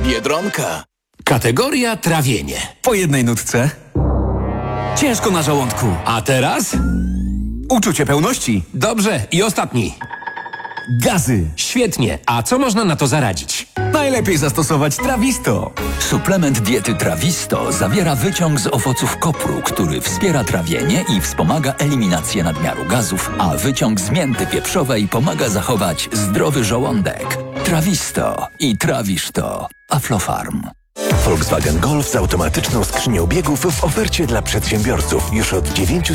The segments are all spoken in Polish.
Biedronka. Kategoria trawienie. Po jednej nutce. Ciężko na żołądku. A teraz? Uczucie pełności. Dobrze, i ostatni. Gazy. Świetnie. A co można na to zaradzić? Najlepiej zastosować Trawisto. Suplement diety Trawisto zawiera wyciąg z owoców kopru, który wspiera trawienie i wspomaga eliminację nadmiaru gazów, a wyciąg z mięty pieprzowej pomaga zachować zdrowy żołądek. Trawisto i trawisz to. Aflofarm. Volkswagen Golf z automatyczną skrzynią biegów w ofercie dla przedsiębiorców już od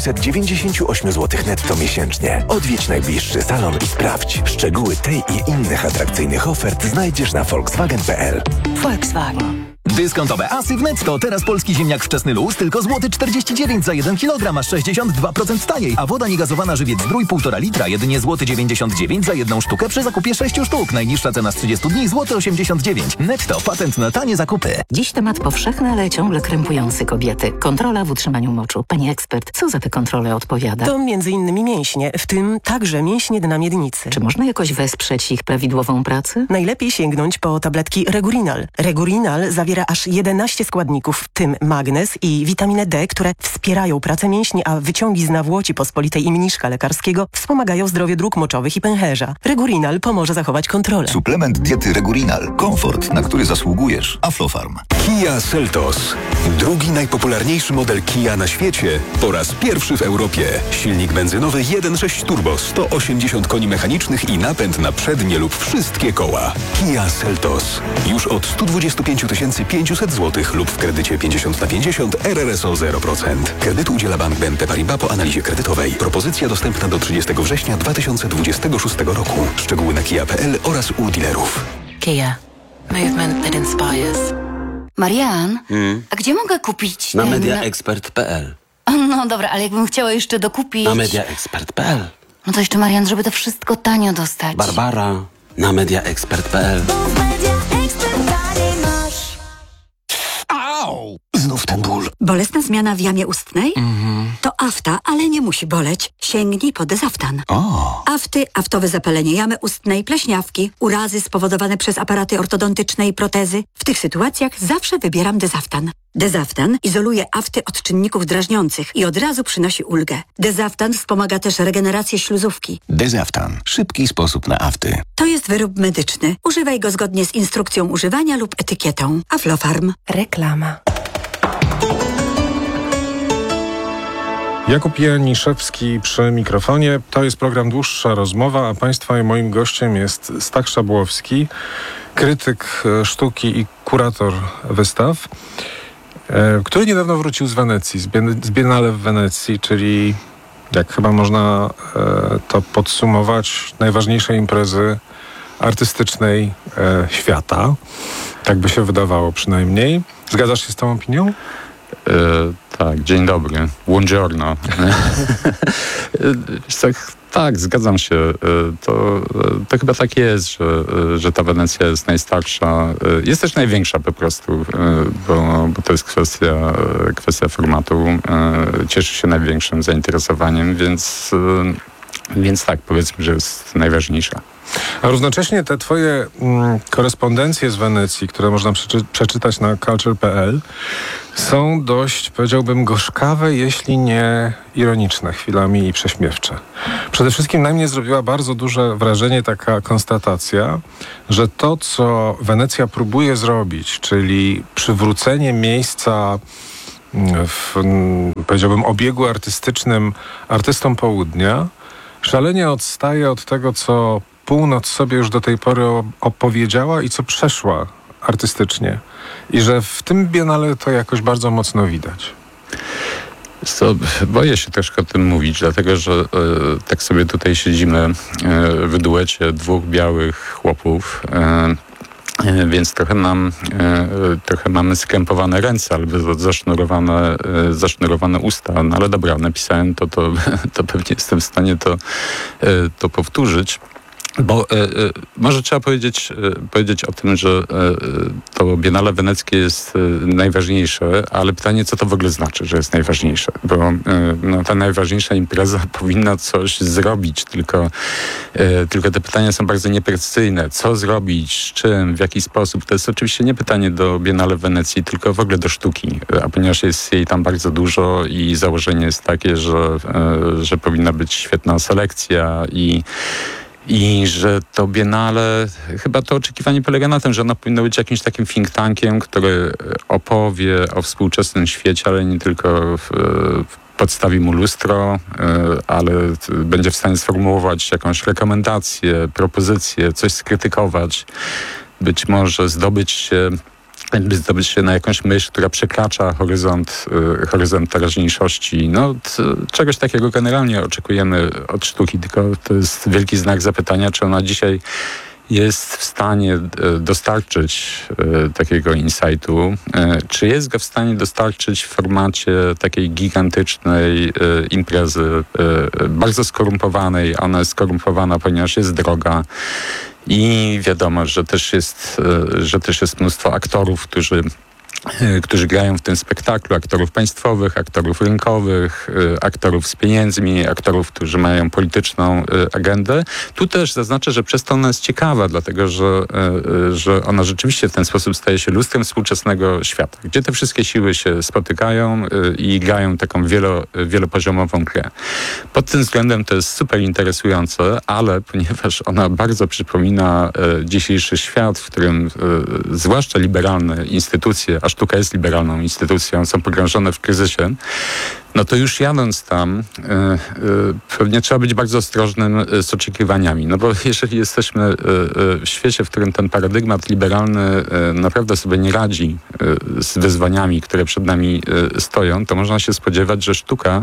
998 zł netto miesięcznie. Odwiedź najbliższy salon i sprawdź. Szczegóły tej i innych atrakcyjnych ofert znajdziesz na volkswagen.pl. Volkswagen. Dyskontowe asy w Netto. Teraz polski ziemniak wczesny luz tylko złoty 49 za 1 kg, a 62% taniej. A woda niegazowana Żywiec Zdrój 1,5 litra jedynie złoty 99 za jedną sztukę przy zakupie 6 sztuk. Najniższa cena z 30 dni złoty 89. Netto. Patent na tanie zakupy. Dziś temat powszechny, ale ciągle krępujący kobiety. Kontrola w utrzymaniu moczu. Pani ekspert, co za tę kontrolę odpowiada? To m.in. mięśnie, w tym także mięśnie dna miednicy. Czy można jakoś wesprzeć ich prawidłową pracę? Najlepiej sięgnąć po tabletki Regurinal. Regurinal zawiera aż 11 składników, w tym magnez i witaminę D, które wspierają pracę mięśni, a wyciągi z nawłoci pospolitej i mniszka lekarskiego wspomagają zdrowie dróg moczowych i pęcherza. Regurinal pomoże zachować kontrolę. Suplement diety Regurinal. Komfort, na który zasługujesz. Aflofarm. Kia Seltos. Drugi najpopularniejszy model Kia na świecie. Po raz pierwszy w Europie. Silnik benzynowy 1.6 turbo, 180 koni mechanicznych i napęd na przednie lub wszystkie koła. Kia Seltos. Już od 125 500 zł lub w kredycie 50/50 RRSO 0%. Kredytu udziela Bank BNP Paribas po analizie kredytowej. Propozycja dostępna do 30 września 2026 roku. Szczegóły na kia.pl oraz u dealerów. Kia. Movement that inspires. Marian, a gdzie mogę kupić Na mediaexpert.pl. No dobra, ale jakbym chciała jeszcze dokupić... Na mediaexpert.pl. No to jeszcze, Marian, żeby to wszystko tanio dostać. Barbara. Na mediaexpert.pl. Au! Znów ten ból. Bolesna zmiana w jamie ustnej? To afta, ale nie musi boleć. Sięgnij po Dezaftan. Afty, aftowe zapalenie jamy ustnej, pleśniawki, urazy spowodowane przez aparaty ortodontyczne i protezy. W tych sytuacjach zawsze wybieram Dezaftan. Dezaftan izoluje afty od czynników drażniących i od razu przynosi ulgę. Dezaftan wspomaga też regenerację śluzówki. Dezaftan. Szybki sposób na afty. To jest wyrób medyczny. Używaj go zgodnie z instrukcją używania lub etykietą. Aflofarm. Reklama. Jakub Janiszewski przy mikrofonie. To jest program Dłuższa Rozmowa, a Państwa i moim gościem jest Stach Szabłowski, krytyk sztuki i kurator wystaw, który niedawno wrócił z Wenecji, z Biennale w Wenecji, czyli, jak chyba można to podsumować, najważniejszej imprezy artystycznej świata. Tak by się wydawało przynajmniej. Zgadzasz się z tą opinią? Tak, dzień dobry. Buongiorno. Tak, zgadzam się. To chyba tak jest, że ta Wenecja jest najstarsza. Jest też największa po prostu, bo to jest kwestia formatu. Cieszy się największym zainteresowaniem, więc tak, powiedzmy, że jest najważniejsza. A równocześnie te twoje korespondencje z Wenecji, które można przeczytać na culture.pl, są dość, powiedziałbym, gorzkawe, jeśli nie ironiczne chwilami i prześmiewcze. Przede wszystkim na mnie zrobiła bardzo duże wrażenie taka konstatacja, że to, co Wenecja próbuje zrobić, czyli przywrócenie miejsca w, powiedziałbym, obiegu artystycznym artystom południa, szalenie odstaje od tego, co północ sobie już do tej pory opowiedziała i co przeszła artystycznie. I że w tym Biennale to jakoś bardzo mocno widać. Boję się troszkę o tym mówić, dlatego że tak sobie tutaj siedzimy w duecie dwóch białych chłopów, więc trochę mamy skrępowane ręce albo zasznurowane usta. No ale dobra, napisałem to pewnie jestem w stanie to powtórzyć. Bo może trzeba powiedzieć o tym, że to Biennale Weneckie jest najważniejsze, ale pytanie, co to w ogóle znaczy, że jest najważniejsze? Bo ta najważniejsza impreza powinna coś zrobić, tylko te pytania są bardzo nieprecyzyjne. Co zrobić, z czym, w jaki sposób? To jest oczywiście nie pytanie do Biennale w Wenecji, tylko w ogóle do sztuki, a ponieważ jest jej tam bardzo dużo i założenie jest takie, że powinna być świetna selekcja i że to Biennale, chyba to oczekiwanie polega na tym, że ono powinno być jakimś takim think tankiem, który opowie o współczesnym świecie, ale nie tylko podstawi mu lustro, ale będzie w stanie sformułować jakąś rekomendację, propozycję, coś skrytykować, być może zdobyć się na jakąś myśl, która przekracza horyzont teraźniejszości. Czegoś takiego generalnie oczekujemy od sztuki, tylko to jest wielki znak zapytania, czy ona dzisiaj jest w stanie dostarczyć takiego insightu, czy jest go w stanie dostarczyć w formacie takiej gigantycznej imprezy, bardzo skorumpowanej. Ona jest skorumpowana, ponieważ jest droga. I wiadomo, że też jest mnóstwo aktorów, którzy grają w tym spektaklu, aktorów państwowych, aktorów rynkowych, aktorów z pieniędzmi, aktorów, którzy mają polityczną agendę. Tu też zaznaczę, że przez to ona jest ciekawa, dlatego że ona rzeczywiście w ten sposób staje się lustrem współczesnego świata, gdzie te wszystkie siły się spotykają i grają taką wielopoziomową grę. Pod tym względem to jest super interesujące, ale ponieważ ona bardzo przypomina dzisiejszy świat, w którym zwłaszcza liberalne instytucje, a sztuka jest liberalną instytucją, są pogrążone w kryzysie, no to już jadąc tam, pewnie trzeba być bardzo ostrożnym z oczekiwaniami. No bo jeżeli jesteśmy w świecie, w którym ten paradygmat liberalny naprawdę sobie nie radzi z wyzwaniami, które przed nami stoją, to można się spodziewać, że sztuka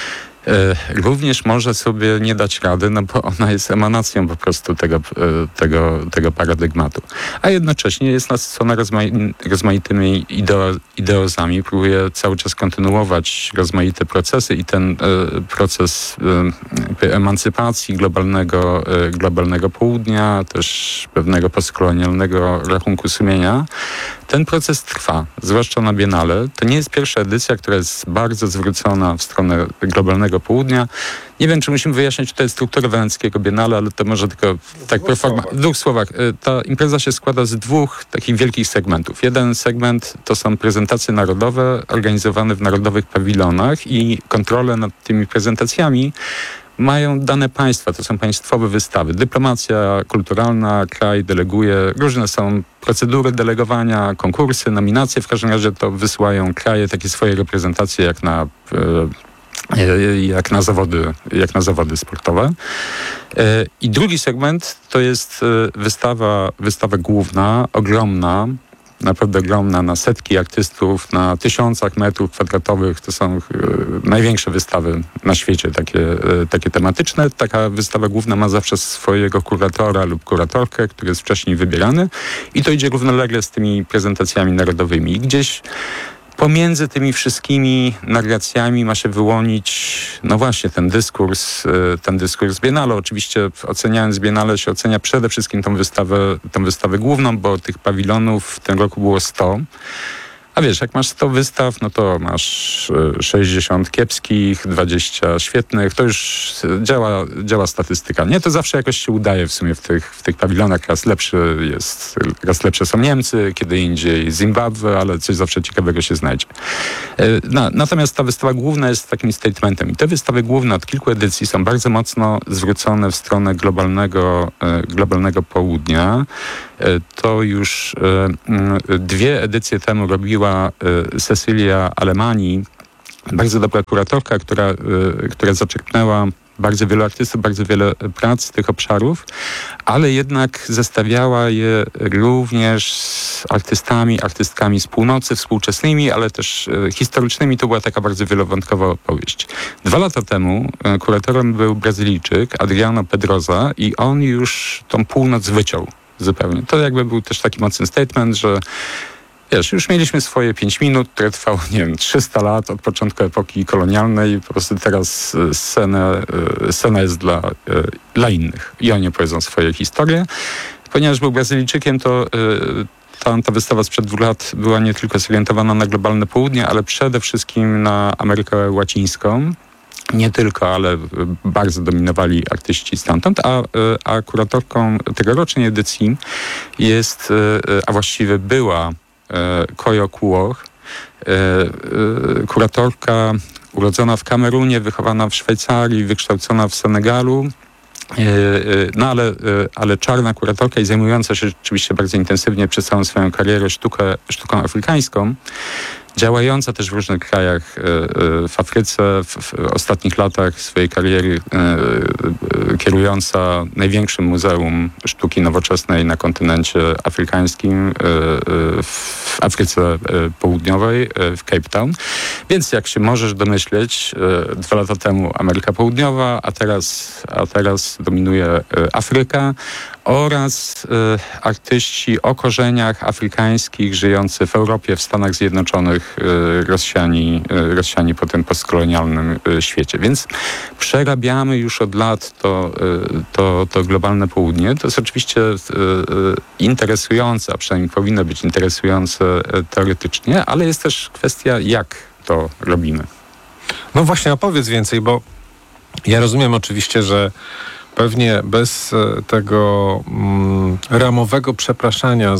również może sobie nie dać rady, no bo ona jest emanacją po prostu tego paradygmatu. A jednocześnie jest nasycona rozmaitymi ideozami, próbuje cały czas kontynuować rozmaite procesy i ten proces emancypacji globalnego południa, też pewnego postkolonialnego rachunku sumienia, ten proces trwa, zwłaszcza na Biennale. To nie jest pierwsza edycja, która jest bardzo zwrócona w stronę globalnego południa. Nie wiem, czy musimy wyjaśnić tutaj strukturę weneckiego Biennale, ale to może tylko tak pro forma. W dwóch słowach. Ta impreza się składa z dwóch takich wielkich segmentów. Jeden segment to są prezentacje narodowe organizowane w narodowych pawilonach i kontrolę nad tymi prezentacjami mają dane państwa, to są państwowe wystawy. Dyplomacja kulturalna, kraj deleguje, różne są procedury delegowania, konkursy, nominacje, w każdym razie to wysyłają kraje takie swoje reprezentacje jak na zawody sportowe. I drugi segment to jest wystawa główna, ogromna, naprawdę ogromna, na setki artystów, na 1000 metrów kwadratowych. To są największe wystawy na świecie, takie tematyczne. Taka wystawa główna ma zawsze swojego kuratora lub kuratorkę, który jest wcześniej wybierany i to idzie równolegle z tymi prezentacjami narodowymi. I gdzieś pomiędzy tymi wszystkimi narracjami ma się wyłonić, no właśnie, ten dyskurs Biennale. Oczywiście oceniając Biennale się ocenia przede wszystkim tą wystawę główną, bo tych pawilonów w tym roku było 100. A wiesz, jak masz 100 wystaw, no to masz 60 kiepskich, 20 świetnych, to już działa statystyka. Nie, to zawsze jakoś się udaje w sumie w tych pawilonach. Raz lepsze są Niemcy, kiedy indziej Zimbabwe, ale coś zawsze ciekawego się znajdzie. Natomiast ta wystawa główna jest takim statementem. I te wystawy główne od kilku edycji są bardzo mocno zwrócone w stronę globalnego południa. To już 2 edycje temu robiła Cecilia Alemani, bardzo dobra kuratorka, która zaczerpnęła bardzo wielu artystów, bardzo wiele prac z tych obszarów, ale jednak zestawiała je również z artystkami z północy, współczesnymi, ale też historycznymi. To była taka bardzo wielowątkowa opowieść. 2 lata temu kuratorem był Brazylijczyk Adriano Pedrosa i on już tą północ wyciął zupełnie. To jakby był też taki mocny statement, że Wiesz, już mieliśmy swoje 5 minut, które trwało, 300 lat od początku epoki kolonialnej. Po prostu teraz scena jest dla innych i oni opowiedzą swoje historie. Ponieważ był Brazylijczykiem, to ta wystawa sprzed 2 lat była nie tylko zorientowana na globalne południe, ale przede wszystkim na Amerykę Łacińską. Nie tylko, ale bardzo dominowali artyści stamtąd, a kuratorką tegorocznej edycji jest, a właściwie była Koyo Kuoch, kuratorka urodzona w Kamerunie, wychowana w Szwajcarii, wykształcona w Senegalu. No ale czarna kuratorka i zajmująca się rzeczywiście bardzo intensywnie przez całą swoją karierę sztuką afrykańską, działająca też w różnych krajach w Afryce, w ostatnich latach swojej kariery kierująca największym muzeum sztuki nowoczesnej na kontynencie afrykańskim, w Afryce Południowej, w Cape Town. Więc jak się możesz domyśleć, 2 lata temu Ameryka Południowa, a teraz dominuje Afryka oraz artyści o korzeniach afrykańskich żyjący w Europie, w Stanach Zjednoczonych, rozsiani po tym postkolonialnym świecie. Więc przerabiamy już od lat to globalne południe. To jest oczywiście interesujące, a przynajmniej powinno być interesujące teoretycznie, ale jest też kwestia, jak to robimy. No właśnie, opowiedz więcej, bo ja rozumiem oczywiście, że pewnie bez tego ramowego przepraszania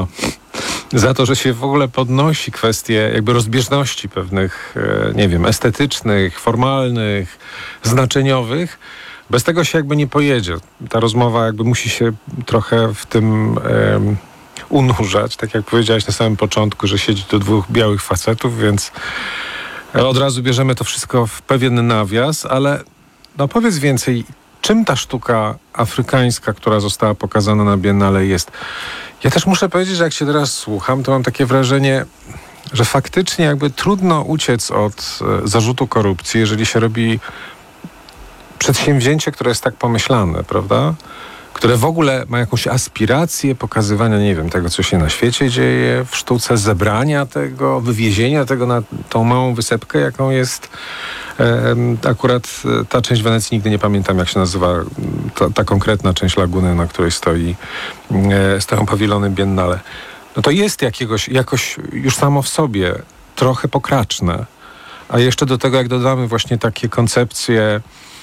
za to, że się w ogóle podnosi kwestie jakby rozbieżności pewnych, estetycznych, formalnych, znaczeniowych, bez tego się jakby nie pojedzie. Ta rozmowa jakby musi się trochę w tym unurzać. Tak jak powiedziałeś na samym początku, że siedzi tu 2 białych facetów, więc od razu bierzemy to wszystko w pewien nawias, ale powiedz więcej, czym ta sztuka afrykańska, która została pokazana na Biennale jest? Ja też muszę powiedzieć, że jak się teraz słucham, to mam takie wrażenie, że faktycznie jakby trudno uciec od zarzutu korupcji, jeżeli się robi przedsięwzięcie, które jest tak pomyślane, prawda? Które w ogóle ma jakąś aspirację pokazywania, tego, co się na świecie dzieje, w sztuce, zebrania tego, wywiezienia tego na tą małą wysepkę, jaką jest akurat ta część Wenecji, nigdy nie pamiętam, jak się nazywa ta konkretna część laguny, na której stoją pawilony Biennale. No to jest jakoś już samo w sobie trochę pokraczne. A jeszcze do tego, jak dodamy właśnie takie koncepcje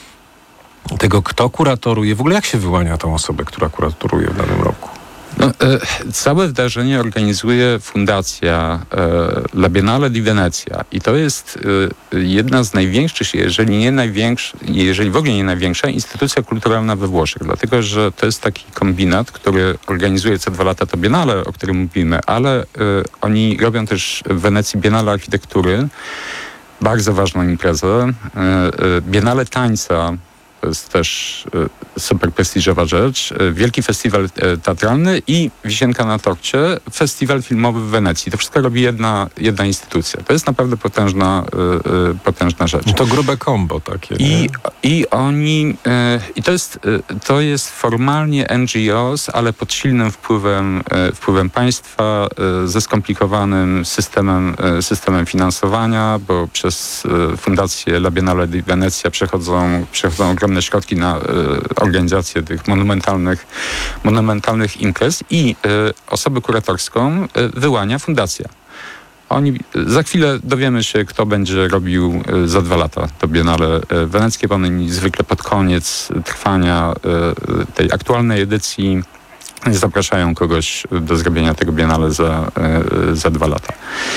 tego, kto kuratoruje, w ogóle jak się wyłania tą osobę, która kuratoruje w danym roku? Całe wydarzenie organizuje Fundacja La Biennale di Venezia i to jest jedna z największych, jeżeli w ogóle nie największa, instytucja kulturalna we Włoszech, dlatego że to jest taki kombinat, który organizuje co 2 lata to Biennale, o którym mówimy, ale oni robią też w Wenecji Biennale Architektury, bardzo ważną imprezę, Biennale Tańca. To jest też super prestiżowa rzecz. Wielki festiwal teatralny i wisienka na torcie, festiwal filmowy w Wenecji. To wszystko robi jedna instytucja. To jest naprawdę potężna rzecz. To grube kombo takie. To jest formalnie NGOs, ale pod silnym wpływem państwa, ze skomplikowanym systemem finansowania, bo przez Fundację La Biennale di Venezia przechodzą ogromne środki na organizację tych monumentalnych imprez i osobę kuratorską wyłania fundacja. Za chwilę dowiemy się, kto będzie robił za 2 lata to Biennale weneckie, bo oni zwykle pod koniec trwania tej aktualnej edycji zapraszają kogoś do zrobienia tego Biennale za 2 lata.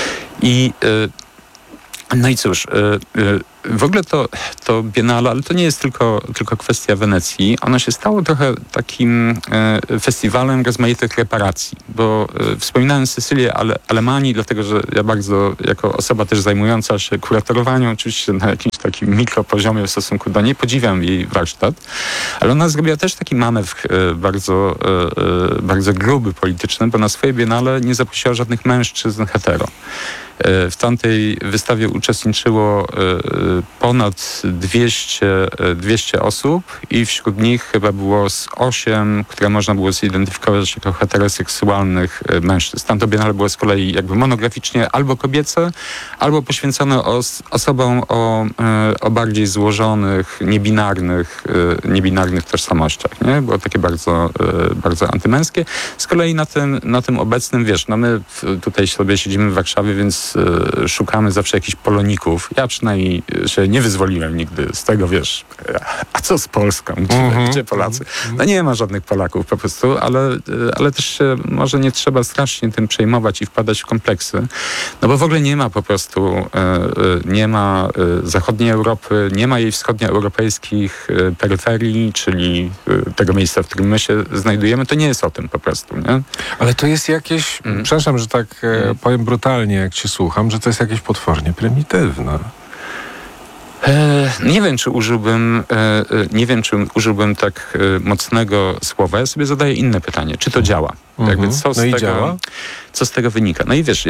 No i cóż, w ogóle to Biennale, ale to nie jest tylko kwestia Wenecji. Ono się stało trochę takim festiwalem rozmaitych reparacji, bo wspominałem Sycylię Alemanii, dlatego że ja bardzo, jako osoba też zajmująca się kuratorowaniem, oczywiście na jakimś takim mikropoziomie w stosunku do niej, podziwiam jej warsztat, ale ona zrobiła też taki manewr bardzo, bardzo gruby polityczny, bo na swoje Biennale nie zaprosiła żadnych mężczyzn hetero. W tamtej wystawie uczestniczyło ponad 200 osób i wśród nich chyba było z 8, które można było zidentyfikować jako heteroseksualnych mężczyzn. Tamto biennale było z kolei jakby monograficznie albo kobiece, albo poświęcone osobom o bardziej złożonych, niebinarnych tożsamościach. Nie? Było takie bardzo, bardzo antymęskie. Z kolei na tym obecnym, wiesz, no my tutaj sobie siedzimy w Warszawie, więc szukamy zawsze jakichś poloników. Ja przynajmniej się nie wyzwoliłem nigdy z tego, wiesz, a co z Polską? Gdzie Polacy? No nie ma żadnych Polaków po prostu, ale też się może nie trzeba strasznie tym przejmować i wpadać w kompleksy, no bo w ogóle nie ma po prostu, nie ma zachodniej Europy, nie ma jej wschodnioeuropejskich peryferii, czyli tego miejsca, w którym my się znajdujemy, to nie jest o tym po prostu, nie? Ale to jest jakieś, przepraszam, że tak powiem brutalnie, jak cię słucham, że to jest jakieś potwornie prymitywne. Nie wiem, czy użyłbym tak mocnego słowa. Ja sobie zadaję inne pytanie. Czy to działa? Jakby co z tego wynika? No i wiesz,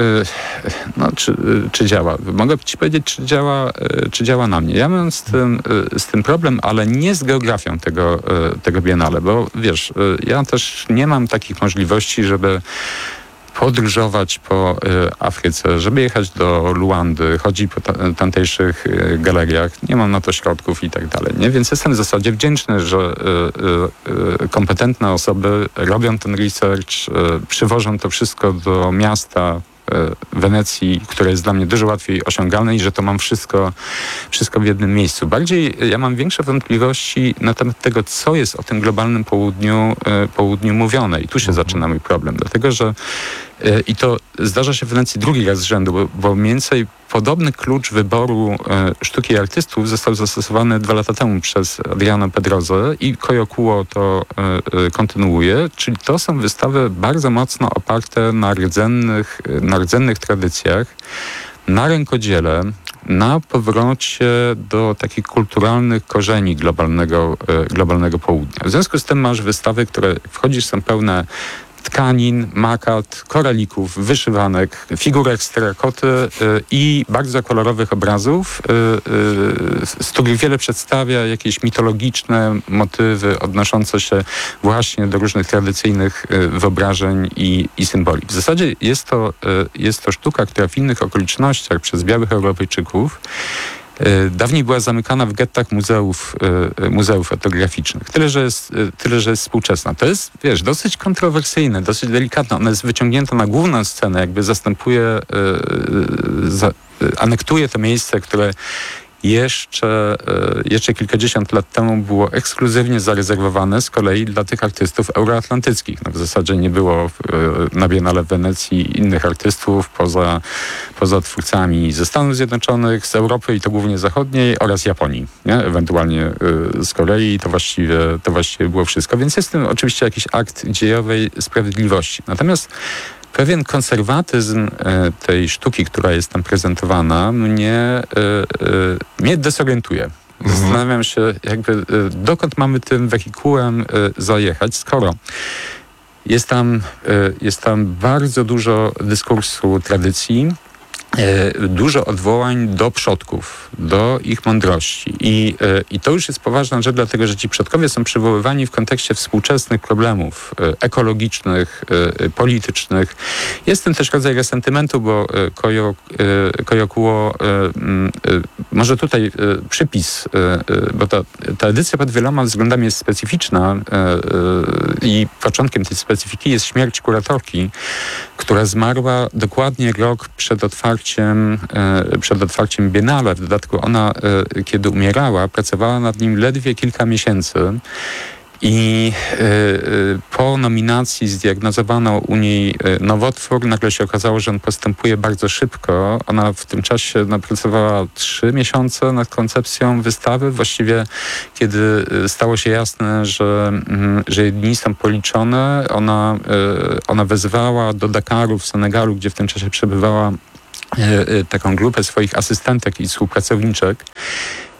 czy działa? Mogę ci powiedzieć, czy działa na mnie. Ja mam z tym problem, ale nie z geografią tego biennale, bo wiesz, ja też nie mam takich możliwości, żeby podróżować po Afryce, żeby jechać do Luandy, chodzić po tamtejszych galeriach. Nie mam na to środków i tak dalej. Nie? Więc jestem w zasadzie wdzięczny, że kompetentne osoby robią ten research, przywożą to wszystko do miasta Wenecji, które jest dla mnie dużo łatwiej osiągalne i że to mam wszystko w jednym miejscu. Bardziej ja mam większe wątpliwości na temat tego, co jest o tym globalnym południu mówione. I tu się zaczyna mój problem, dlatego że i to zdarza się w Wenecji drugi raz z rzędu, bo mniej więcej podobny klucz wyboru sztuki i artystów został zastosowany 2 lata temu przez Adriano Pedrozę i Kojo Kuo to kontynuuje, czyli to są wystawy bardzo mocno oparte na rdzennych tradycjach, na rękodziele, na powrocie do takich kulturalnych korzeni globalnego południa. W związku z tym masz wystawy, które wchodzisz, są pełne tkanin, makat, koralików, wyszywanek, figurek z terakoty i bardzo kolorowych obrazów, z których wiele przedstawia jakieś mitologiczne motywy odnoszące się właśnie do różnych tradycyjnych wyobrażeń i symboli. W zasadzie jest to sztuka, która w innych okolicznościach przez białych Europejczyków dawniej była zamykana w gettach muzeów fotograficznych. Tyle, że jest współczesna. To jest, wiesz, dosyć kontrowersyjne, dosyć delikatne. Ona jest wyciągnięta na główną scenę, jakby anektuje to miejsce, które jeszcze kilkadziesiąt lat temu było ekskluzywnie zarezerwowane z kolei dla tych artystów euroatlantyckich. No w zasadzie nie było na Biennale w Wenecji innych artystów poza twórcami ze Stanów Zjednoczonych, z Europy i to głównie zachodniej oraz Japonii, nie? Ewentualnie z Korei. To właściwie było wszystko. Więc jest w tym oczywiście jakiś akt dziejowej sprawiedliwości. Natomiast pewien konserwatyzm tej sztuki, która jest tam prezentowana, mnie dezorientuje. Zastanawiam się, jakby dokąd mamy tym wehikułem zajechać, skoro jest tam bardzo dużo dyskursu tradycji, dużo odwołań do przodków, do ich mądrości. I to już jest poważna rzecz, dlatego że ci przodkowie są przywoływani w kontekście współczesnych problemów ekologicznych, politycznych. Jest ten też rodzaj resentymentu, bo Kojo Kuo, może tutaj przypis, bo ta edycja pod wieloma względami jest specyficzna i początkiem tej specyfiki jest śmierć kuratorki, która zmarła dokładnie rok przed otwarciem Biennale. W dodatku ona, kiedy umierała, pracowała nad nim ledwie kilka miesięcy i po nominacji zdiagnozowano u niej nowotwór. Nagle się okazało, że on postępuje bardzo szybko. Ona w tym czasie napracowała 3 miesiące nad koncepcją wystawy. Właściwie kiedy stało się jasne, że jej dni są policzone, ona wezwała do Dakaru w Senegalu, gdzie w tym czasie przebywała, taką grupę swoich asystentek i współpracowniczek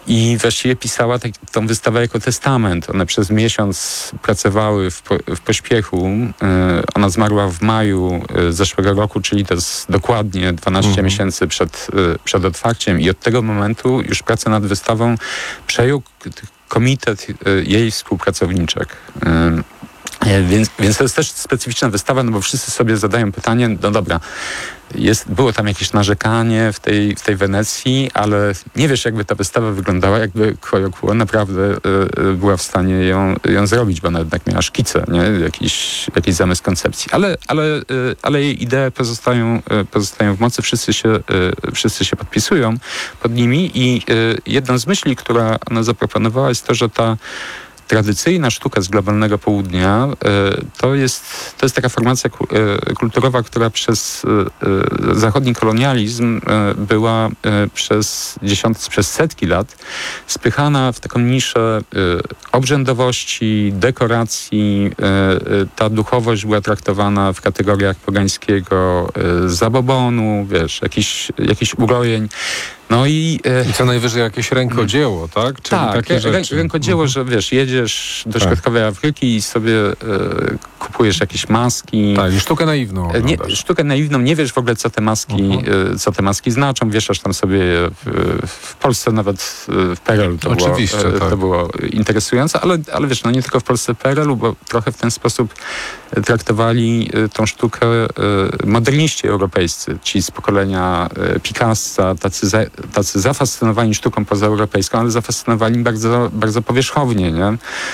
I właściwie pisała tą wystawę jako testament. One przez miesiąc pracowały w pośpiechu. Ona zmarła w maju zeszłego roku, czyli to jest dokładnie 12 miesięcy przed otwarciem. I od tego momentu już pracę nad wystawą przejął komitet jej współpracowniczek. Więc to jest też specyficzna wystawa, no bo wszyscy sobie zadają pytanie, no dobra, było tam jakieś narzekanie w tej Wenecji, ale nie wiesz, jakby ta wystawa wyglądała, jakby Quo Quo naprawdę była w stanie ją zrobić, bo ona jednak miała szkice, nie? Jakiś zamysł koncepcji. Ale jej idee pozostają w mocy, wszyscy się podpisują pod nimi i jedną z myśli, która ona zaproponowała, jest to, że ta tradycyjna sztuka z globalnego południa to jest taka formacja kulturowa, która przez zachodni kolonializm była przez setki lat spychana w taką niszę obrzędowości, dekoracji. Ta duchowość była traktowana w kategoriach pogańskiego zabobonu, jakichś urojeń. No i co najwyżej jakieś rękodzieło, tak? Czyli tak, takie rzeczy. Rękodzieło, że jedziesz do środkowej Afryki i sobie kupujesz jakieś maski. Tak, i sztukę naiwną. Sztukę naiwną, nie wiesz w ogóle, co te maski znaczą, wieszasz tam sobie w Polsce, nawet w PRL-u to było interesujące, ale wiesz, no nie tylko w Polsce, w PRL-u, bo trochę w ten sposób traktowali tą sztukę moderniści europejscy, ci z pokolenia Picassa, tacy zafascynowani sztuką pozaeuropejską, ale zafascynowani bardzo, bardzo powierzchownie, nie?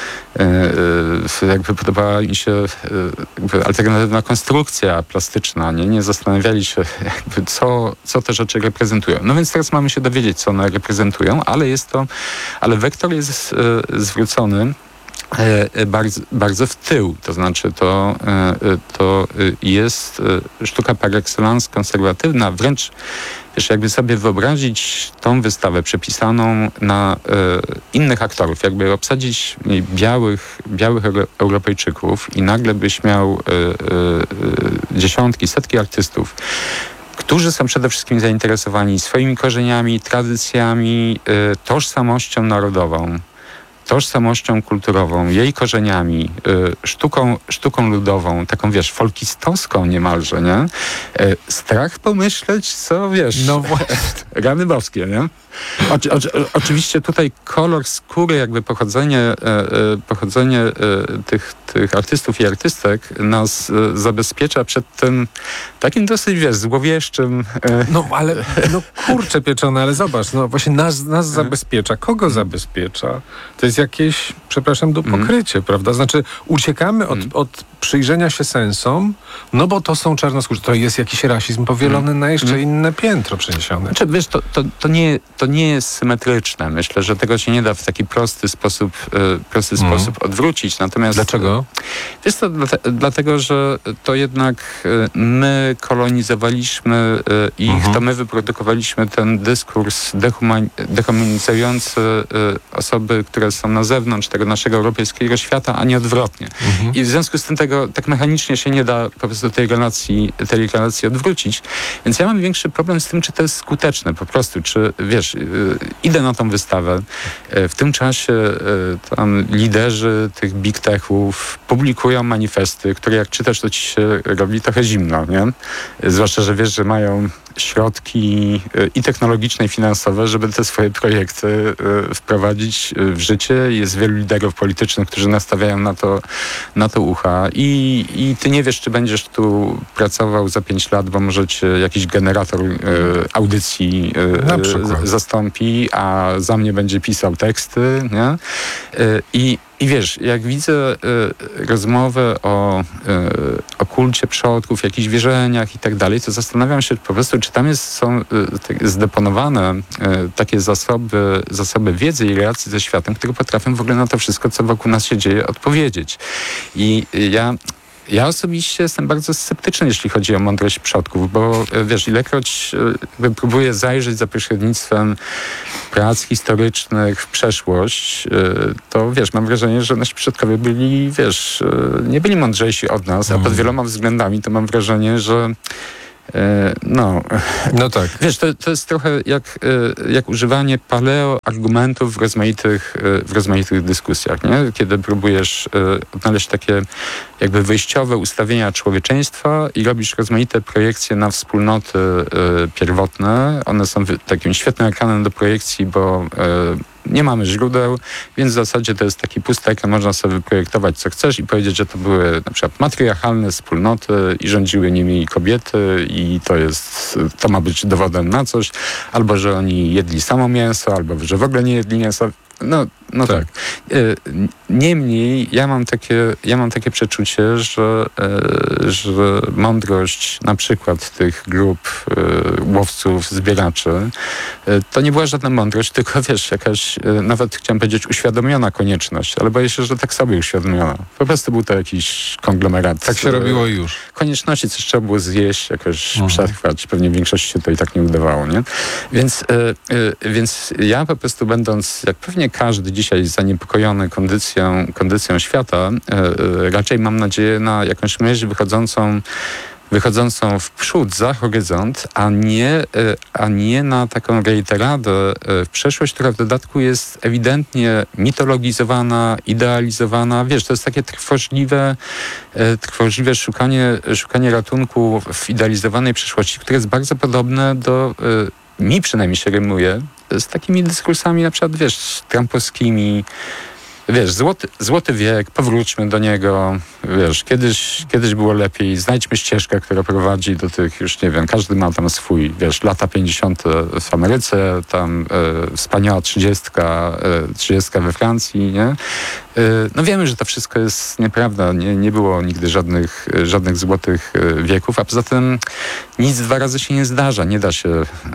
Jakby podobała mi się alternatywna konstrukcja plastyczna, nie zastanawiali się jakby co te rzeczy reprezentują. No więc teraz mamy się dowiedzieć, co one reprezentują, ale wektor jest zwrócony bardzo, bardzo w tył. To znaczy to jest sztuka par excellence konserwatywna, wręcz jakby sobie wyobrazić tą wystawę przepisaną na innych aktorów, jakby obsadzić białych Europejczyków i nagle byś miał dziesiątki, setki artystów, którzy są przede wszystkim zainteresowani swoimi korzeniami, tradycjami, tożsamością narodową, tożsamością kulturową, jej korzeniami, sztuką ludową, taką, folkistowską niemalże, nie? Strach pomyśleć, co, no właśnie. rany boskie, nie? Oczywiście tutaj kolor skóry, jakby pochodzenie tych artystów i artystek nas zabezpiecza przed tym takim dosyć, złowieszczym... No ale, kurczę pieczone, ale zobacz, właśnie nas zabezpiecza. Kogo zabezpiecza? To jest jakieś, przepraszam, dupokrycie, prawda? Znaczy uciekamy od przyjrzenia się sensom, no bo to są czarnoskórzy. To jest jakiś rasizm powielony na jeszcze inne piętro przeniesione. Znaczy, wiesz, to nie jest symetryczne. Myślę, że tego się nie da w taki prosty sposób odwrócić. Natomiast... Dlaczego? Wiesz to dlatego, że to jednak my kolonizowaliśmy ich, to my wyprodukowaliśmy ten dyskurs dehumanizujący osoby, które są na zewnątrz tego naszego europejskiego świata, a nie odwrotnie. I w związku z tym tego tak mechanicznie się nie da po prostu tej relacji odwrócić. Więc ja mam większy problem z tym, czy to jest skuteczne po prostu. Czy, idę na tą wystawę. W tym czasie tam liderzy tych big techów publikują manifesty, które jak czytasz, to ci się robi trochę zimno, nie? Zwłaszcza, że wiesz, że mają środki i technologiczne, i finansowe, żeby te swoje projekty wprowadzić w życie. Jest wielu liderów politycznych, którzy nastawiają na to ucha i ty nie wiesz, czy będziesz tu pracował za 5 lat, bo może cię jakiś generator audycji zastąpi, a za mnie będzie pisał teksty, nie? I wiesz, jak widzę rozmowę o kulcie przodków, jakichś wierzeniach i tak dalej, to zastanawiam się po prostu, czy tam są zdeponowane takie zasoby wiedzy i relacji ze światem, które potrafią w ogóle na to wszystko, co wokół nas się dzieje, odpowiedzieć. I ja osobiście jestem bardzo sceptyczny, jeśli chodzi o mądrość przodków, bo ilekroć próbuję zajrzeć za pośrednictwem prac historycznych w przeszłość, to mam wrażenie, że nasi przodkowie byli, nie byli mądrzejsi od nas, a pod wieloma względami to mam wrażenie, że No tak. Wiesz, to jest trochę jak używanie paleo-argumentów w rozmaitych dyskusjach, nie? Kiedy próbujesz odnaleźć takie jakby wyjściowe ustawienia człowieczeństwa i robisz rozmaite projekcje na wspólnoty pierwotne. One są takim świetnym ekranem do projekcji, bo nie mamy źródeł, więc w zasadzie to jest taki pusty ekran, można sobie wyprojektować co chcesz i powiedzieć, że to były na przykład matriarchalne wspólnoty i rządziły nimi kobiety i to ma być dowodem na coś, albo że oni jedli samo mięso, albo że w ogóle nie jedli mięsa. No tak. Niemniej ja mam takie przeczucie, że mądrość na przykład tych grup łowców, zbieraczy, to nie była żadna mądrość, tylko wiesz, jakaś, nawet chciałem powiedzieć, uświadomiona konieczność, ale boję się, że tak sobie uświadomiona. Po prostu był to jakiś konglomerat. Tak się robiło już. Konieczności, coś trzeba było zjeść, jakoś przetrwać. Pewnie w większości się to i tak nie udawało, nie? Więc ja po prostu będąc, jak pewnie każdy dzisiaj zaniepokojony kondycją świata, raczej mam nadzieję na jakąś myśl wychodzącą w przód, za horyzont, a nie na taką reiteradę w przeszłość, która w dodatku jest ewidentnie mitologizowana, idealizowana. Wiesz, to jest takie trwożliwe szukanie ratunku w idealizowanej przeszłości, które jest bardzo podobne do... mi przynajmniej się rymuje z takimi dyskursami na przykład, wiesz, trumpowskimi. Wiesz, złoty wiek, powróćmy do niego, wiesz, kiedyś było lepiej, znajdźmy ścieżkę, która prowadzi do tych, już nie wiem, każdy ma tam swój, wiesz, lata 50. w Ameryce, tam wspaniała 30 we Francji, nie? No wiemy, że to wszystko jest nieprawda, nie było nigdy żadnych złotych wieków, a poza tym nic dwa razy się nie zdarza, nie da się...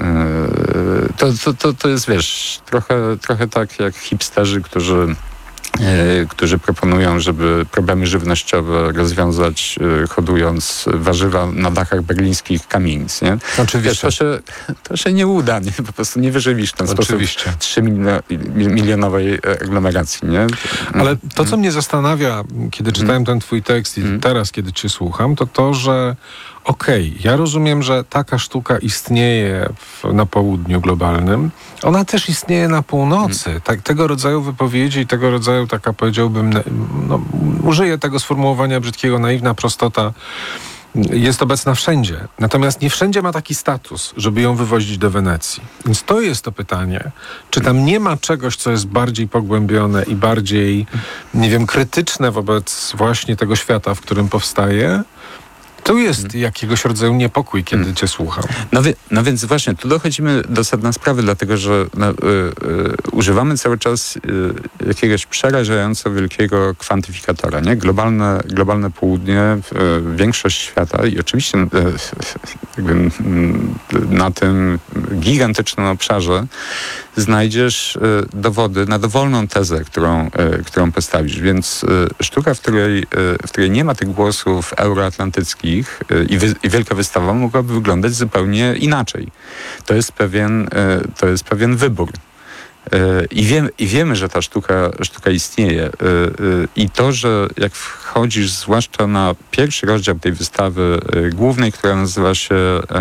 To jest, wiesz, trochę tak jak hipsterzy, którzy proponują, żeby problemy żywnościowe rozwiązać hodując warzywa na dachach berlińskich kamienic, nie? Oczywiście. Wiesz, to się nie uda, nie? Po prostu nie wyżywisz w ten sposób 3-milionowej aglomeracji, nie? Ale to, co mnie zastanawia, kiedy czytałem ten twój tekst i teraz, kiedy cię słucham, to że ja rozumiem, że taka sztuka istnieje na południu globalnym. Ona też istnieje na północy. Tego rodzaju wypowiedzi i tego rodzaju taka, powiedziałbym, użyję tego sformułowania brzydkiego, naiwna prostota jest obecna wszędzie. Natomiast nie wszędzie ma taki status, żeby ją wywozić do Wenecji. Więc to jest to pytanie, czy tam nie ma czegoś, co jest bardziej pogłębione i bardziej, nie wiem, krytyczne wobec właśnie tego świata, w którym powstaje. Tu jest jakiegoś rodzaju niepokój, kiedy cię słucham. No więc właśnie, tu dochodzimy do sedna sprawy, dlatego że używamy cały czas jakiegoś przerażająco wielkiego kwantyfikatora, nie? Globalne południe, większość świata i oczywiście jakby na tym gigantycznym obszarze znajdziesz dowody na dowolną tezę, którą postawisz. Więc sztuka, w której nie ma tych głosów euroatlantyckich i wielka wystawa mogłaby wyglądać zupełnie inaczej. To jest pewien wybór. I wiemy, że ta sztuka istnieje. I to, że jak wchodzisz zwłaszcza na pierwszy rozdział tej wystawy głównej, która nazywa się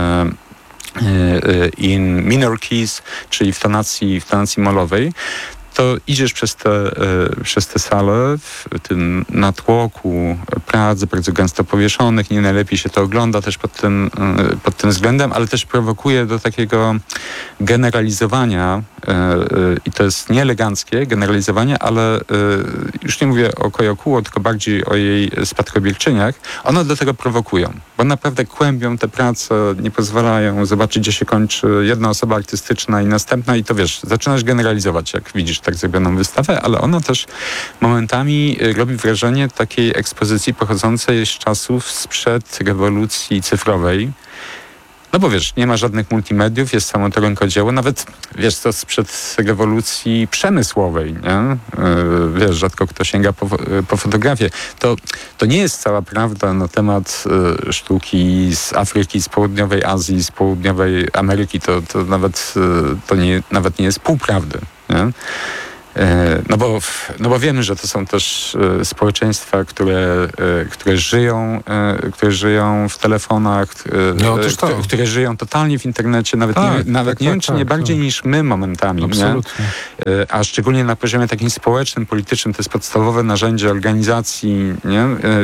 In Minor Keys, czyli w tonacji molowej, to idziesz przez te sale w tym natłoku prac bardzo gęsto powieszonych. Nie najlepiej się to ogląda też pod tym względem, ale też prowokuje do takiego generalizowania i to jest nieeleganckie generalizowanie, ale już nie mówię o Koyokuo, tylko bardziej o jej spadkobierczyniach. One do tego prowokują, bo naprawdę kłębią te prace, nie pozwalają zobaczyć, gdzie się kończy jedna osoba artystyczna i następna i to wiesz, zaczynasz generalizować, jak widzisz tak zrobioną wystawę, ale ona też momentami robi wrażenie takiej ekspozycji pochodzącej z czasów sprzed rewolucji cyfrowej. No bo wiesz, nie ma żadnych multimediów, jest samo to rękodzieło, nawet wiesz, to sprzed rewolucji przemysłowej, nie? Wiesz, rzadko kto sięga po fotografię. To nie jest cała prawda na temat sztuki z Afryki, z południowej Azji, z południowej Ameryki. To nawet nie jest pół prawdy, nie? No bo wiemy, że to są też społeczeństwa, które żyją w telefonach, które żyją totalnie w internecie, nawet nie wiem, czy nie bardziej niż my momentami. Absolutnie. Nie? A szczególnie na poziomie takim społecznym, politycznym, to jest podstawowe narzędzie organizacji, nie?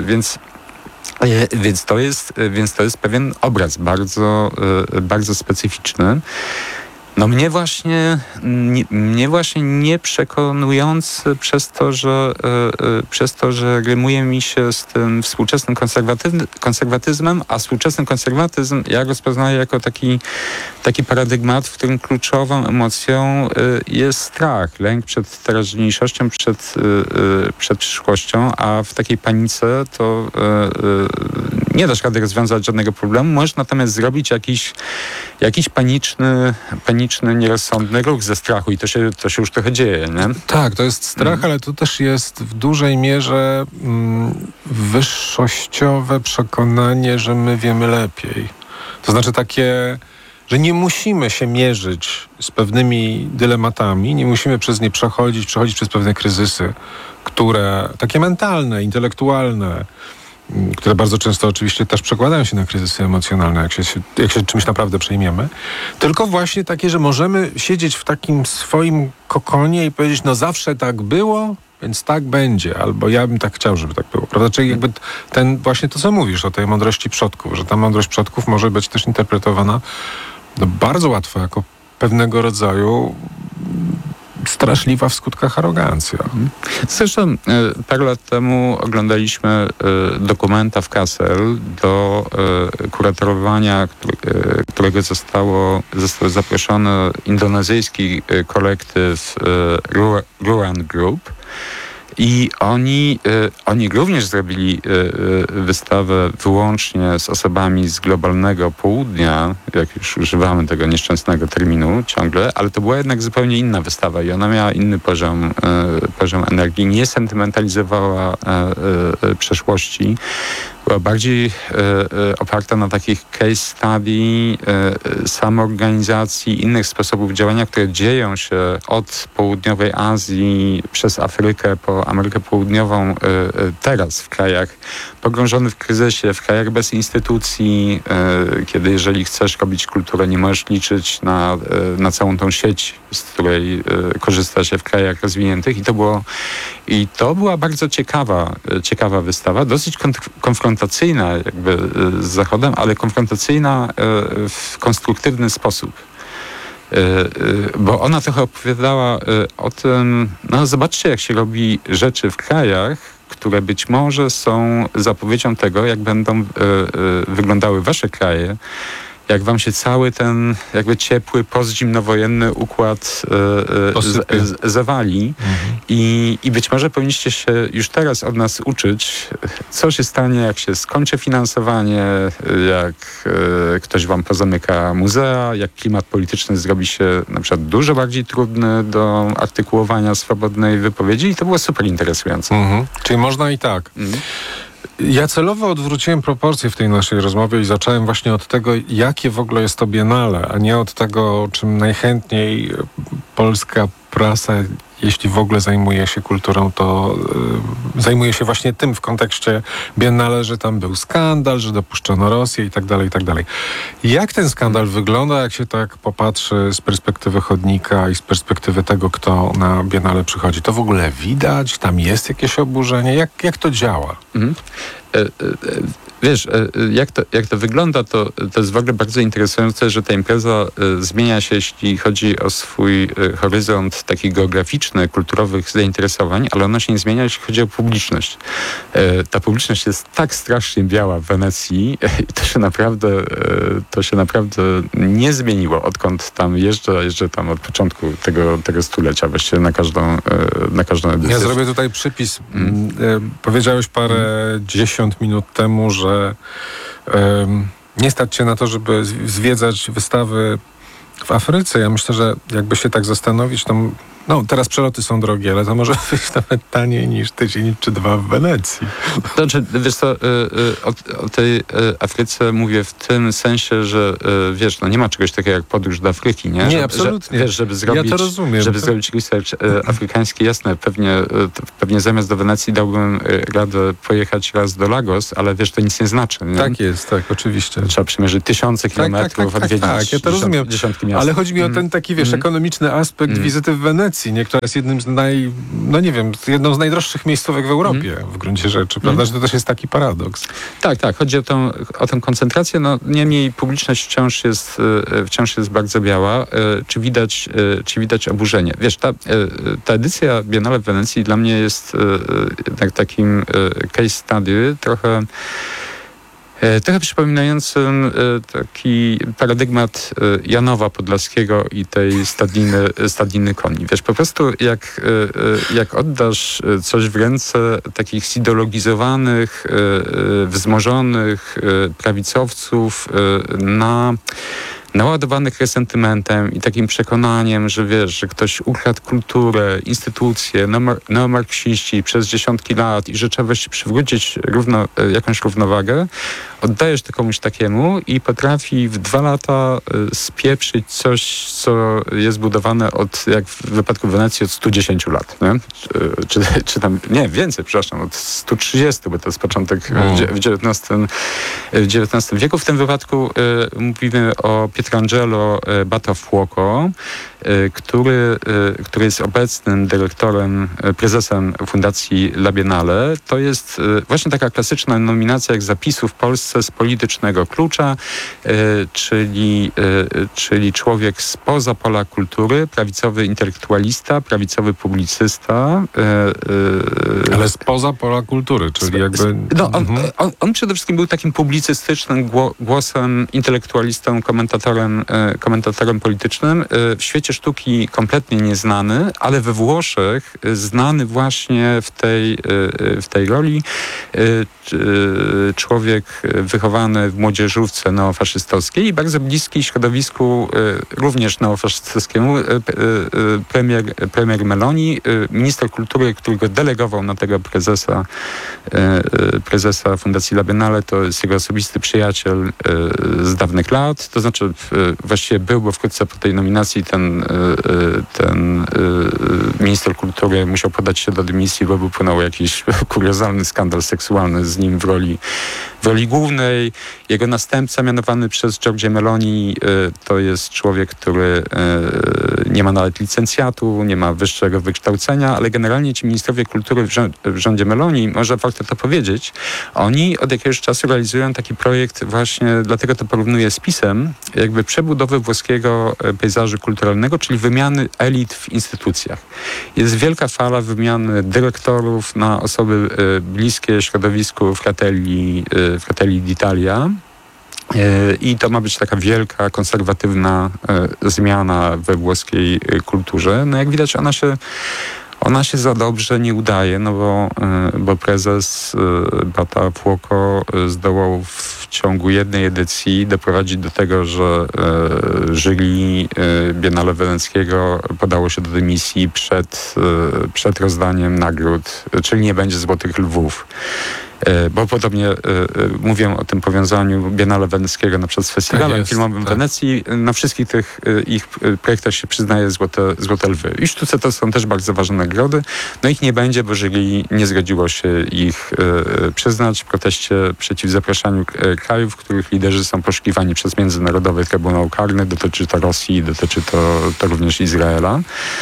Więc to jest pewien obraz bardzo, bardzo specyficzny. No mnie właśnie nieprzekonujący przez to, że rymuje mi się z tym współczesnym konserwatyzmem, a współczesny konserwatyzm ja rozpoznaję jako taki paradygmat, w którym kluczową emocją jest strach, lęk przed teraźniejszością, przed przyszłością, a w takiej panice to nie dasz rady rozwiązać żadnego problemu. Możesz natomiast zrobić jakiś paniczny, nierozsądny ruch ze strachu i to się już trochę dzieje, nie? Tak, to jest strach, ale to też jest w dużej mierze wyższościowe przekonanie, że my wiemy lepiej. To znaczy takie, że nie musimy się mierzyć z pewnymi dylematami, nie musimy przez nie przechodzić przez pewne kryzysy, które takie mentalne, intelektualne, które bardzo często oczywiście też przekładają się na kryzysy emocjonalne, jak się czymś naprawdę przejmiemy. Tylko właśnie takie, że możemy siedzieć w takim swoim kokonie i powiedzieć, no zawsze tak było, więc tak będzie. Albo ja bym tak chciał, żeby tak było. Prawda? Czyli jakby właśnie to, co mówisz o tej mądrości przodków, że ta mądrość przodków może być też interpretowana bardzo łatwo jako pewnego rodzaju straszliwa w skutkach arogancja. Zresztą parę lat temu oglądaliśmy dokumenta w Kassel do kuratorowania, którego został zaproszony indonezyjski kolektyw Ruan Group. I oni również zrobili wystawę wyłącznie z osobami z globalnego południa, jak już używamy tego nieszczęsnego terminu ciągle, ale to była jednak zupełnie inna wystawa i ona miała inny poziom energii, nie sentymentalizowała przeszłości. Była bardziej oparta na takich case study, samoorganizacji, innych sposobów działania, które dzieją się od południowej Azji przez Afrykę po Amerykę Południową teraz w krajach pogrążonych w kryzysie, w krajach bez instytucji, kiedy jeżeli chcesz robić kulturę, nie możesz liczyć na całą tą sieć, z której korzysta się w krajach rozwiniętych. I to była bardzo ciekawa wystawa, dosyć konfrontacyjna jakby z Zachodem, ale konfrontacyjna w konstruktywny sposób. Bo ona trochę opowiadała o tym, no zobaczcie, jak się robi rzeczy w krajach, które być może są zapowiedzią tego, jak będą wyglądały wasze kraje, jak wam się cały ten jakby ciepły, postzimnowojenny układ zawali. I być może powinniście się już teraz od nas uczyć, co się stanie, jak się skończy finansowanie, jak ktoś wam pozamyka muzea, jak klimat polityczny zrobi się na przykład dużo bardziej trudny do artykułowania swobodnej wypowiedzi i to było super interesujące. Czyli można i tak. Ja celowo odwróciłem proporcje w tej naszej rozmowie i zacząłem właśnie od tego, jakie w ogóle jest to Biennale, a nie od tego, czym najchętniej polska prasa, jeśli w ogóle zajmuje się kulturą, to zajmuje się właśnie tym w kontekście Biennale, że tam był skandal, że dopuszczono Rosję i tak dalej, i tak dalej. Jak ten skandal wygląda, jak się tak popatrzy z perspektywy chodnika i z perspektywy tego, kto na Biennale przychodzi? To w ogóle widać? Tam jest jakieś oburzenie? Jak to działa? Wiesz, jak to wygląda, to jest w ogóle bardzo interesujące, że ta impreza zmienia się, jeśli chodzi o swój horyzont taki geograficzny, kulturowych zainteresowań, ale ona się nie zmienia, jeśli chodzi o publiczność. Ta publiczność jest tak strasznie biała w Wenecji i to się naprawdę nie zmieniło, odkąd tam jeżdżę tam od początku tego stulecia, właściwie na każdą edycję. Ja zrobię tutaj przypis. Powiedziałeś dziesiąt minut temu, że nie stać się na to, żeby zwiedzać wystawy w Afryce. Ja myślę, że jakby się tak zastanowić, to No, teraz przeloty są drogie, ale to może być nawet taniej niż tydzień czy dwa w Wenecji. Znaczy, wiesz co, o tej Afryce mówię w tym sensie, że wiesz, no nie ma czegoś takiego jak podróż do Afryki, nie? Nie, absolutnie. Wiesz, żeby zrobić, ja to rozumiem. Żeby zrobić research afrykański, jasne, pewnie zamiast do Wenecji dałbym radę pojechać raz do Lagos, ale wiesz, to nic nie znaczy. Nie? Tak jest, tak, oczywiście. Trzeba przemierzyć tysiące kilometrów, odwiedzić ja to rozumiem. Dziesiątki miast. Ale chodzi mi o ten taki, wiesz, ekonomiczny aspekt wizyty w Wenecji, nie? Która jest jednym z jedną z najdroższych miejscówek w Europie w gruncie rzeczy, prawda? Że to też jest taki paradoks. Tak. Chodzi o tę koncentrację. No, niemniej publiczność wciąż jest bardzo biała. Czy widać oburzenie? Wiesz, ta edycja Biennale w Wenecji dla mnie jest jednak takim case study, trochę przypominającym taki paradygmat Janowa Podlaskiego i tej stadniny koni. Wiesz, po prostu jak oddasz coś w ręce takich zideologizowanych, wzmożonych prawicowców naładowanych resentymentem i takim przekonaniem, że wiesz, że ktoś ukradł kulturę, instytucje, neomarksiści przez dziesiątki lat i że trzeba właściwie przywrócić jakąś równowagę, oddajesz to komuś takiemu i potrafi w 2 lata spieprzyć coś, co jest budowane jak w wypadku Wenecji od 110 lat. Nie? Czy tam, nie, więcej, przepraszam, od 130, bo to jest początek w XIX wieku. W tym wypadku mówimy o Pietrangelo Buttafuoco, który jest obecnym dyrektorem, prezesem Fundacji La Biennale. To jest właśnie taka klasyczna nominacja jak zapisu w Polsce z politycznego klucza, czyli człowiek spoza pola kultury, prawicowy intelektualista, prawicowy publicysta. Ale spoza pola kultury, czyli jakby... No, on przede wszystkim był takim publicystycznym głosem, intelektualistą, komentatorem politycznym. W świecie sztuki kompletnie nieznany, ale we Włoszech znany właśnie w tej roli. Człowiek wychowany w młodzieżówce neofaszystowskiej i bardzo bliski środowisku również neofaszystowskiemu, premier Meloni, minister kultury, który go delegował na tego prezesa Fundacji La Biennale, to jest jego osobisty przyjaciel z dawnych lat, to znaczy właściwie był, bo wkrótce po tej nominacji ten minister kultury musiał podać się do dymisji, bo wypłynął jakiś kuriozalny skandal seksualny z nim w roli głównej. Jego następca mianowany przez Giorgia Meloni to jest człowiek, który nie ma nawet licencjatu, nie ma wyższego wykształcenia, ale generalnie ci ministrowie kultury w rządzie Meloni, może warto to powiedzieć, oni od jakiegoś czasu realizują taki projekt właśnie, dlatego to porównuję z PiS-em, jakby przebudowy włoskiego pejzażu kulturalnego, czyli wymiany elit w instytucjach. Jest wielka fala wymiany dyrektorów na osoby bliskie środowisku Fratelli d'Italia. I to ma być taka wielka, konserwatywna zmiana we włoskiej kulturze. No jak widać, ona się za dobrze nie udaje, no bo prezes Buttafuoco zdołał w ciągu jednej edycji doprowadzić do tego, że jury Biennale Weneckiego podało się do dymisji przed rozdaniem nagród, czyli nie będzie Złotych Lwów. Bo podobnie mówię o tym powiązaniu Biennale Weneckiego na przykład z festiwalem filmowym w Wenecji. Na wszystkich tych ich projektach się przyznaje Złote Lwy. I sztuce to są też bardzo ważne nagrody. No ich nie będzie, bo jury nie zgodziło się ich przyznać w proteście przeciw zapraszaniu krajów, w których liderzy są poszukiwani przez Międzynarodowy Trybunał Karny. Dotyczy to Rosji, dotyczy to również Izraela.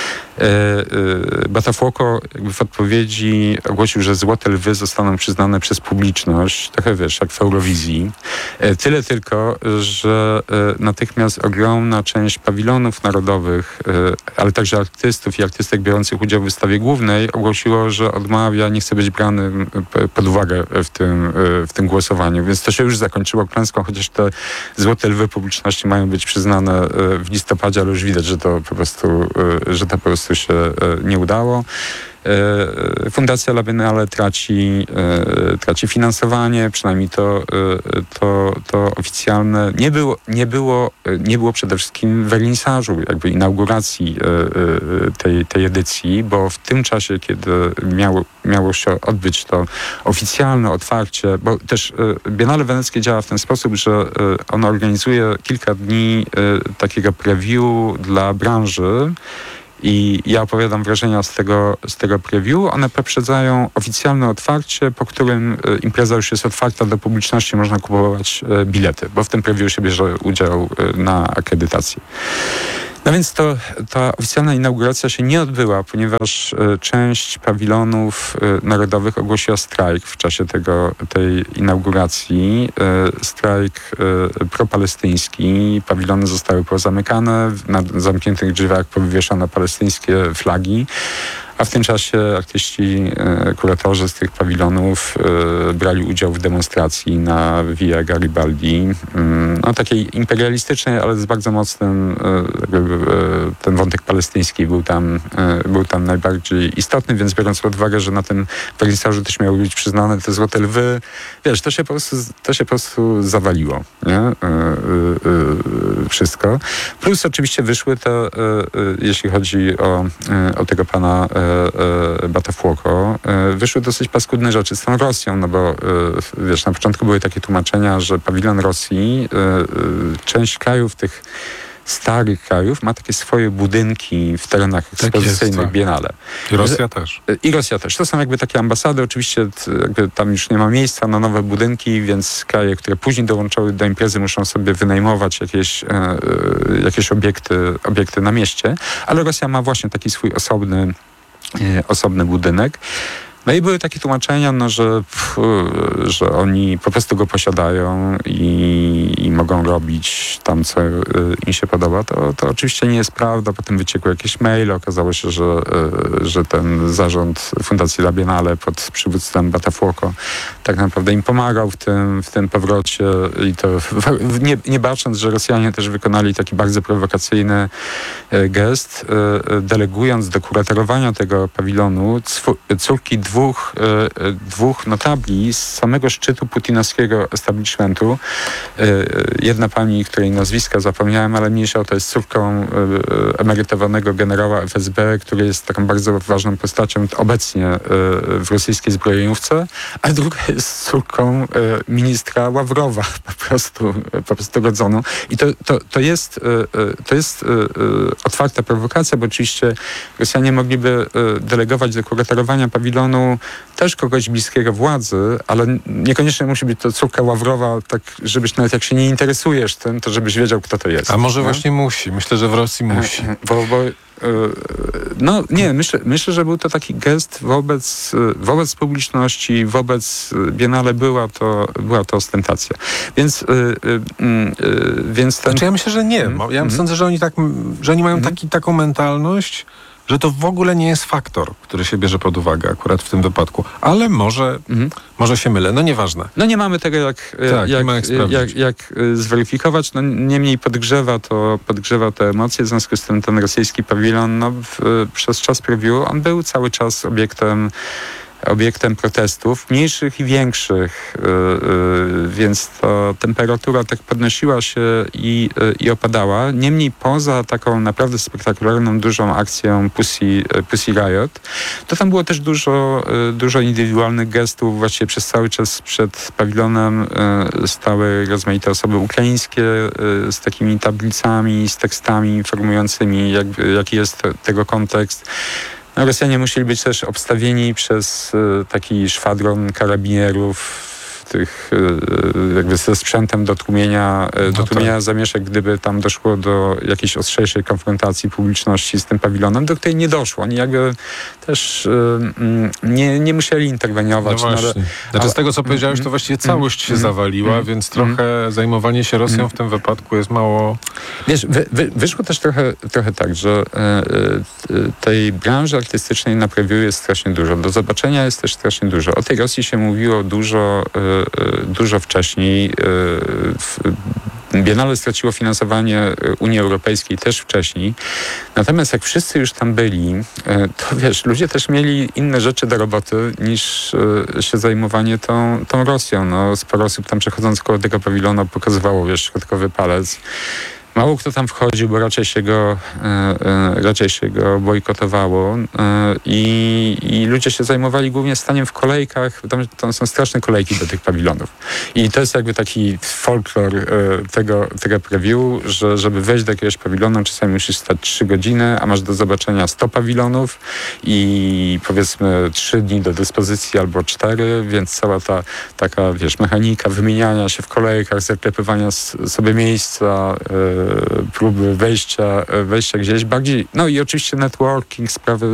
Buttafuoco jakby w odpowiedzi ogłosił, że Złote Lwy zostaną przyznane przez publiczność, trochę wiesz, jak w Eurowizji. Tyle tylko, że natychmiast ogromna część pawilonów narodowych, ale także artystów i artystek biorących udział w wystawie głównej ogłosiło, że odmawia, nie chce być brany pod uwagę w tym głosowaniu. Więc to się już zakończyło klęską, chociaż te Złote Lwy publiczności mają być przyznane w listopadzie, ale już widać, że to po prostu prostu się nie udało. Fundacja La Biennale traci finansowanie, przynajmniej to oficjalne. Nie było przede wszystkim wernisażu, jakby inauguracji tej edycji, bo w tym czasie, kiedy miało się odbyć to oficjalne otwarcie, bo też Biennale Weneckie działa w ten sposób, że ono organizuje kilka dni takiego preview dla branży. I ja opowiadam wrażenia z tego preview. One poprzedzają oficjalne otwarcie, po którym impreza już jest otwarta do publiczności, można kupować bilety, bo w tym preview się bierze udział na akredytacji. No więc ta oficjalna inauguracja się nie odbyła, ponieważ część pawilonów narodowych ogłosiła strajk w czasie tej inauguracji. Strajk propalestyński. Pawilony zostały pozamykane, na zamkniętych drzwiach powywieszano palestyńskie flagi. A w tym czasie artyści, kuratorzy z tych pawilonów brali udział w demonstracji na Via Garibaldi. No, takiej imperialistycznej, ale z bardzo mocnym, ten wątek palestyński był tam najbardziej istotny, więc biorąc pod uwagę, że na tym wernisażu też miały być przyznane te złote lwy, wiesz, to się po prostu zawaliło, nie? Wszystko. Plus oczywiście wyszły te, jeśli chodzi o tego pana Botafogo, wyszły dosyć paskudne rzeczy z tą Rosją, no bo wiesz, na początku były takie tłumaczenia, że pawilon Rosji, część krajów, tych starych krajów, ma takie swoje budynki w terenach ekspozycyjnych Biennale. I Rosja też. I Rosja też. To są jakby takie ambasady, oczywiście jakby tam już nie ma miejsca na nowe budynki, więc kraje, które później dołączały do imprezy, muszą sobie wynajmować jakieś obiekty na mieście, ale Rosja ma właśnie taki swój osobny budynek. No i były takie tłumaczenia, no, że oni po prostu go posiadają i mogą robić tam, co im się podoba. To oczywiście nie jest prawda. Potem wyciekły jakieś maile. Okazało się, że ten zarząd Fundacji La Biennale pod przywództwem Botafogo tak naprawdę im pomagał w tym powrocie i to nie bacząc, że Rosjanie też wykonali taki bardzo prowokacyjny gest, delegując do kuratorowania tego pawilonu córki dwóch notabli z samego szczytu putinowskiego establishmentu. Jedna pani, której nazwiska zapomniałem, ale mniejsza o to, jest córką emerytowanego generała FSB, który jest taką bardzo ważną postacią obecnie w rosyjskiej zbrojeniówce, a druga jest córką ministra Ławrowa, po prostu rodzoną. I to jest otwarta prowokacja, bo oczywiście Rosjanie mogliby delegować do kuratorowania pawilonu też kogoś bliskiego władzy, ale niekoniecznie musi być to córka Ławrowa, tak żebyś nawet jak się nie interesujesz tym, to żebyś wiedział, kto to jest. A może właśnie musi. Myślę, że w Rosji musi. No nie, myślę, że był to taki gest wobec publiczności, wobec Biennale była to ostentacja. Więc ja myślę, że nie. Ja sądzę, że oni mają taką mentalność, że to w ogóle nie jest faktor, który się bierze pod uwagę akurat w tym wypadku. Ale może się mylę, no nieważne. No nie mamy tego jak zweryfikować. No, niemniej podgrzewa te emocje. W związku z tym ten rosyjski pawilon przez czas preview on był cały czas obiektem protestów, mniejszych i większych, więc ta temperatura tak podnosiła się i opadała. Niemniej poza taką naprawdę spektakularną, dużą akcją Pussy Riot, to tam było też dużo indywidualnych gestów. Właściwie przez cały czas przed pawilonem stały rozmaite osoby ukraińskie z takimi tablicami, z tekstami informującymi, jaki jest tego kontekst. No, Rosjanie musieli być też obstawieni przez taki szwadron karabinierów, tych jakby ze sprzętem do tłumienia zamieszek, gdyby tam doszło do jakiejś ostrzejszej konfrontacji publiczności z tym pawilonem, do której nie doszło. Oni jakby też nie musieli interweniować. No właśnie. Znaczy z tego, co powiedziałeś, to właściwie całość się zawaliła, więc trochę zajmowanie się Rosją w tym wypadku jest mało... Wiesz, wyszło też trochę tak, że tej branży artystycznej na preview jest strasznie dużo. Do zobaczenia jest też strasznie dużo. O tej Rosji się mówiło dużo wcześniej. Biennale straciło finansowanie Unii Europejskiej też wcześniej. Natomiast jak wszyscy już tam byli, to wiesz, ludzie też mieli inne rzeczy do roboty niż się zajmowanie tą Rosją. No, sporo osób tam przechodząc koło tego pawilonu pokazywało, wiesz, środkowy palec. Mało kto tam wchodził, bo raczej się go bojkotowało i ludzie się zajmowali głównie staniem w kolejkach. Tam są straszne kolejki do tych pawilonów. I to jest jakby taki folklor tego preview, że żeby wejść do jakiegoś pawilonu, czasami musisz stać 3 godziny, a masz do zobaczenia 100 pawilonów i powiedzmy 3 dni do dyspozycji albo 4, więc cała ta taka, wiesz, mechanika wymieniania się w kolejkach, zaklepywania sobie miejsca, próby wejścia gdzieś bardziej, no i oczywiście networking,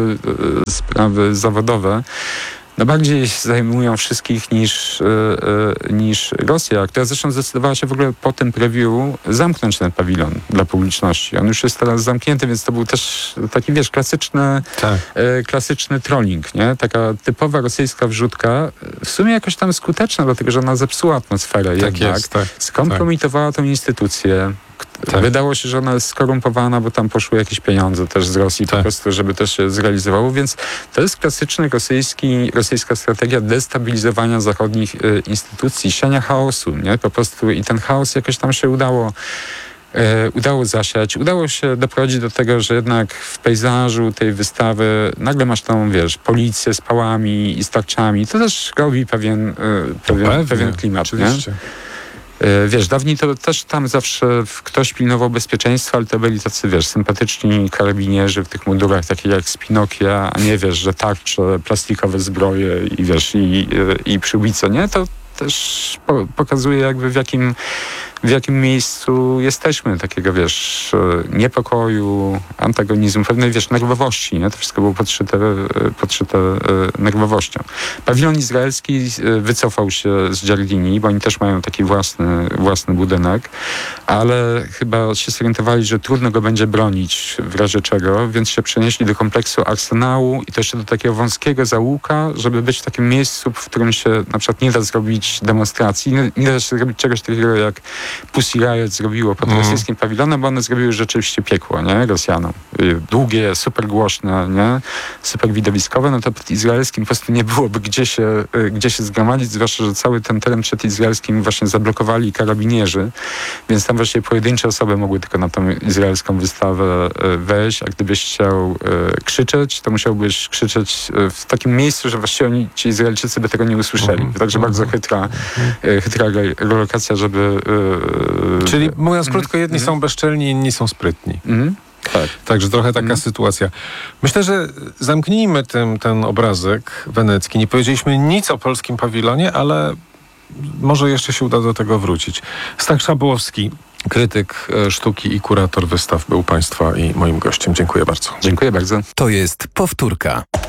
sprawy zawodowe, no bardziej zajmują wszystkich niż Rosja, która zresztą zdecydowała się w ogóle po tym preview zamknąć ten pawilon dla publiczności. On już jest teraz zamknięty, więc to był też taki, wiesz, klasyczny trolling, nie? Taka typowa rosyjska wrzutka, w sumie jakoś tam skuteczna, dlatego że ona zepsuła atmosferę jednak. Skompromitowała tą instytucję. Wydało się, że ona jest skorumpowana, bo tam poszły jakieś pieniądze też z Rosji po prostu, żeby to się zrealizowało, więc to jest klasyczny rosyjska strategia destabilizowania zachodnich instytucji, siania chaosu, nie? Po prostu i ten chaos jakoś tam się udało zasiać. Udało się doprowadzić do tego, że jednak w pejzażu tej wystawy nagle masz tą, wiesz, policję z pałami i z tarczami. To też robi pewien klimat, oczywiście. Nie? Wiesz, dawniej to też tam zawsze ktoś pilnował bezpieczeństwa, ale to byli tacy, wiesz, sympatyczni karabinierzy w tych mundurach, takie jak z Pinokia, a nie, wiesz, że tarcze, plastikowe zbroje i wiesz, i przyłbice, nie? To też pokazuje jakby w jakim miejscu jesteśmy, takiego, wiesz, niepokoju, antagonizmu, pewnej, wiesz, nerwowości, nie? To wszystko było podszyte nerwowością. Pawilon izraelski wycofał się z Giardini, bo oni też mają taki własny budynek, ale chyba się zorientowali, że trudno go będzie bronić w razie czego, więc się przenieśli do kompleksu Arsenału i to jeszcze do takiego wąskiego zaułka, żeby być w takim miejscu, w którym się na przykład nie da zrobić demonstracji, nie da się zrobić czegoś takiego, jak Pussy Riot zrobiło pod rosyjskim pawilonem, bo one zrobiły rzeczywiście piekło, nie? Rosjanom. Długie, super głośne, nie? Super widowiskowe, no to pod izraelskim po prostu nie byłoby gdzie się zgromadzić, zwłaszcza, że cały ten teren przed izraelskim właśnie zablokowali karabinierzy, więc tam właściwie pojedyncze osoby mogły tylko na tą izraelską wystawę wejść, a gdybyś chciał krzyczeć, to musiałbyś krzyczeć w takim miejscu, że właściwie ci Izraelczycy by tego nie usłyszeli. Także bardzo chytra relokacja, żeby... Czyli mówiąc krótko, jedni są bezczelni, inni są sprytni. Tak. Także trochę taka sytuacja. Myślę, że zamknijmy ten obrazek wenecki. Nie powiedzieliśmy nic o polskim pawilonie, ale może jeszcze się uda do tego wrócić. Stach Szabłowski, krytyk sztuki i kurator wystaw, był Państwa i moim gościem. Dziękuję bardzo. Dziękuję bardzo. To jest powtórka.